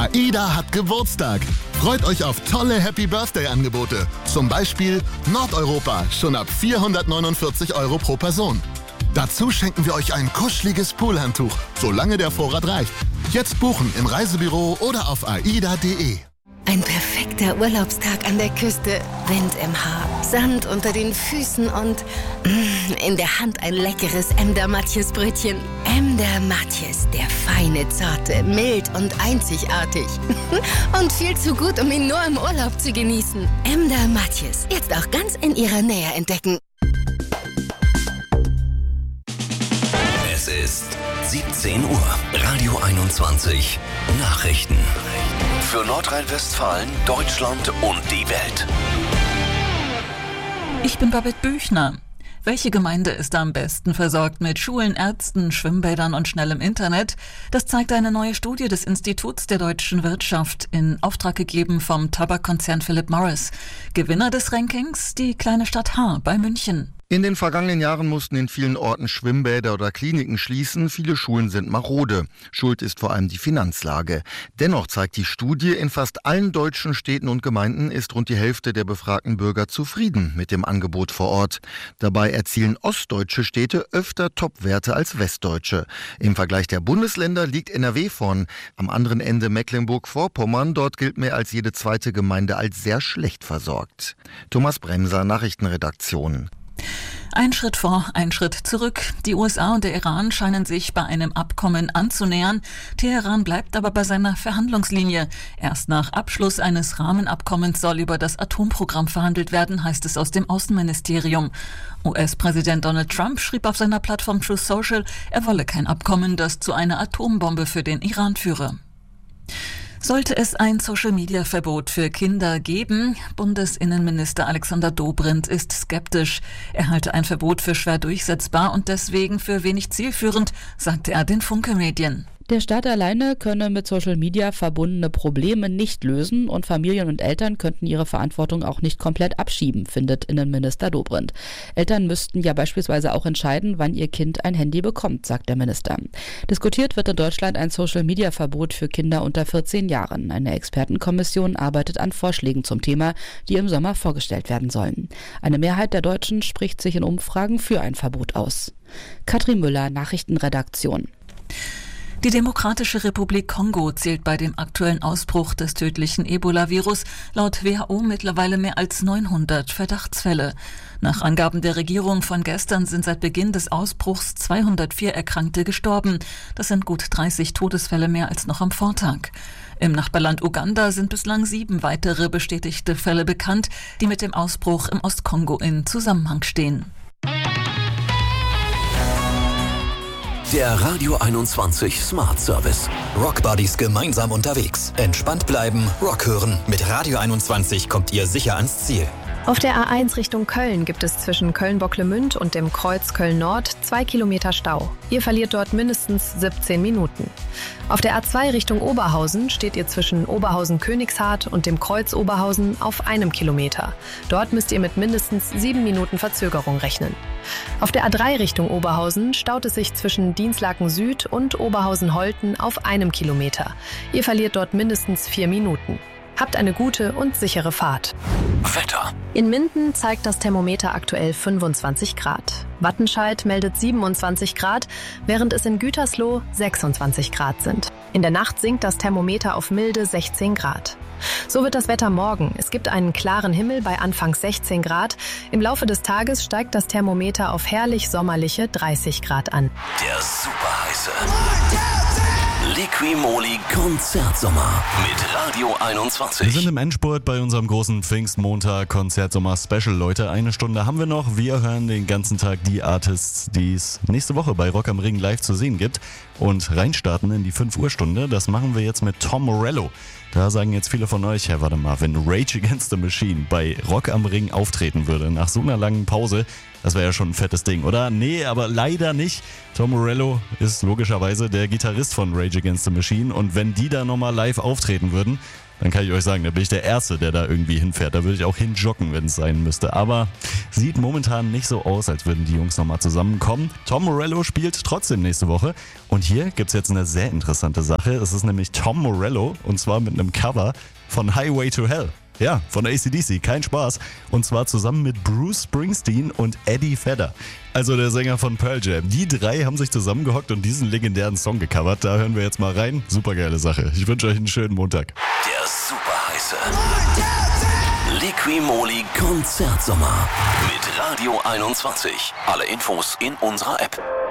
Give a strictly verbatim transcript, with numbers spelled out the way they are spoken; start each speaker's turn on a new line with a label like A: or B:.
A: AIDA hat Geburtstag. Freut euch auf tolle Happy-Birthday-Angebote. Zum Beispiel Nordeuropa, schon ab vierhundertneunundvierzig Euro pro Person. Dazu schenken wir euch ein kuscheliges Poolhandtuch, solange der Vorrat reicht. Jetzt buchen im Reisebüro oder auf aida punkt de.
B: Ein perfekter Urlaubstag an der Küste, Wind im Haar, Sand unter den Füßen und mh, in der Hand ein leckeres Emder Matjes-Brötchen. Emder Matjes, der feine, zarte, mild und einzigartig. Und viel zu gut, um ihn nur im Urlaub zu genießen. Emder Matjes, jetzt auch ganz in ihrer Nähe entdecken.
C: Es ist siebzehn Uhr. Radio einundzwanzig. Nachrichten. Für Nordrhein-Westfalen, Deutschland und die Welt.
D: Ich bin Babette Büchner. Welche Gemeinde ist am besten versorgt mit Schulen, Ärzten, Schwimmbädern und schnellem Internet? Das zeigt eine neue Studie des Instituts der deutschen Wirtschaft, in Auftrag gegeben vom Tabakkonzern Philip Morris. Gewinner des Rankings, die kleine Stadt Haar bei München.
E: In den vergangenen Jahren mussten in vielen Orten Schwimmbäder oder Kliniken schließen. Viele Schulen sind marode. Schuld ist vor allem die Finanzlage. Dennoch zeigt die Studie, in fast allen deutschen Städten und Gemeinden ist rund die Hälfte der befragten Bürger zufrieden mit dem Angebot vor Ort. Dabei erzielen ostdeutsche Städte öfter Topwerte als westdeutsche. Im Vergleich der Bundesländer liegt N R W vorn. Am anderen Ende Mecklenburg-Vorpommern. Dort gilt mehr als jede zweite Gemeinde als sehr schlecht versorgt. Thomas Bremser, Nachrichtenredaktion.
D: Ein Schritt vor, ein Schritt zurück. Die U S A und der Iran scheinen sich bei einem Abkommen anzunähern. Teheran bleibt aber bei seiner Verhandlungslinie. Erst nach Abschluss eines Rahmenabkommens soll über das Atomprogramm verhandelt werden, heißt es aus dem Außenministerium. U S-Präsident Donald Trump schrieb auf seiner Plattform Truth Social, er wolle kein Abkommen, das zu einer Atombombe für den Iran führe. Sollte es ein Social-Media-Verbot für Kinder geben? Bundesinnenminister Alexander Dobrindt ist skeptisch. Er halte ein Verbot für schwer durchsetzbar und deswegen für wenig zielführend, sagte er den Funke-Medien.
F: Der Staat alleine könne mit Social Media verbundene Probleme nicht lösen und Familien und Eltern könnten ihre Verantwortung auch nicht komplett abschieben, findet Innenminister Dobrindt. Eltern müssten ja beispielsweise auch entscheiden, wann ihr Kind ein Handy bekommt, sagt der Minister. Diskutiert wird in Deutschland ein Social Media Verbot für Kinder unter vierzehn Jahren. Eine Expertenkommission arbeitet an Vorschlägen zum Thema, die im Sommer vorgestellt werden sollen. Eine Mehrheit der Deutschen spricht sich in Umfragen für ein Verbot aus. Katrin Müller, Nachrichtenredaktion.
D: Die Demokratische Republik Kongo zählt bei dem aktuellen Ausbruch des tödlichen Ebola-Virus laut W H O mittlerweile mehr als neunhundert Verdachtsfälle. Nach Angaben der Regierung von gestern sind seit Beginn des Ausbruchs zweihundertvier Erkrankte gestorben. Das sind gut dreißig Todesfälle mehr als noch am Vortag. Im Nachbarland Uganda sind bislang sieben weitere bestätigte Fälle bekannt, die mit dem Ausbruch im Ostkongo in Zusammenhang stehen.
C: Der Radio einundzwanzig Smart Service. Rock Buddies gemeinsam unterwegs. Entspannt bleiben, Rock hören. Mit Radio einundzwanzig kommt ihr sicher ans Ziel.
G: Auf der A eins Richtung Köln gibt es zwischen Köln-Bocklemünd und dem Kreuz Köln-Nord zwei Kilometer Stau. Ihr verliert dort mindestens siebzehn Minuten. Auf der A zwei Richtung Oberhausen steht ihr zwischen Oberhausen-Königshardt und dem Kreuz Oberhausen auf einem Kilometer. Dort müsst ihr mit mindestens sieben Minuten Verzögerung rechnen. Auf der A drei Richtung Oberhausen staut es sich zwischen Dinslaken Süd und Oberhausen-Holten auf einem Kilometer. Ihr verliert dort mindestens vier Minuten. Habt eine gute und sichere Fahrt.
C: Wetter.
G: In Minden zeigt das Thermometer aktuell fünfundzwanzig Grad. Wattenscheid meldet siebenundzwanzig Grad, während es in Gütersloh sechsundzwanzig Grad sind. In der Nacht sinkt das Thermometer auf milde sechzehn Grad. So wird das Wetter morgen. Es gibt einen klaren Himmel bei anfangs sechzehn Grad. Im Laufe des Tages steigt das Thermometer auf herrlich sommerliche dreißig Grad an.
C: Der superheiße Liqui-Moly Konzertsommer mit Radio einundzwanzig.
H: Wir sind im Endspurt bei unserem großen Pfingstmontag Konzertsommer Special, Leute. Eine Stunde haben wir noch. Wir hören den ganzen Tag die Artists, die es nächste Woche bei Rock am Ring live zu sehen gibt. Und reinstarten in die fünf Uhr Stunde. Das machen wir jetzt mit Tom Morello. Da sagen jetzt viele von euch, ja warte mal, wenn Rage Against the Machine bei Rock am Ring auftreten würde, nach so einer langen Pause, das wäre ja schon ein fettes Ding, oder? Nee, aber leider nicht. Tom Morello ist logischerweise der Gitarrist von Rage Against the Machine und wenn die da nochmal live auftreten würden, dann kann ich euch sagen, da bin ich der Erste, der da irgendwie hinfährt. Da würde ich auch hinjoggen, wenn es sein müsste. Aber sieht momentan nicht so aus, als würden die Jungs nochmal zusammenkommen. Tom Morello spielt trotzdem nächste Woche. Und hier gibt es jetzt eine sehr interessante Sache. Es ist nämlich Tom Morello und zwar mit einem Cover von Highway to Hell. Ja, von A C D C, kein Spaß. Und zwar zusammen mit Bruce Springsteen und Eddie Vedder. Also der Sänger von Pearl Jam. Die drei haben sich zusammengehockt und diesen legendären Song gecovert. Da hören wir jetzt mal rein. Supergeile Sache. Ich wünsche euch einen schönen Montag.
C: Der super heiße Liqui-Moly Konzertsommer mit Radio einundzwanzig. Alle Infos in unserer App.